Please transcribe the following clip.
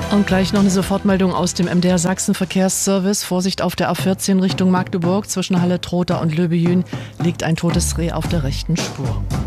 Und gleich noch eine Sofortmeldung aus dem MDR Sachsen Verkehrsservice. Vorsicht auf der A14 Richtung Magdeburg. Zwischen Halle-Trotha und Löbejün liegt ein totes Reh auf der rechten Spur.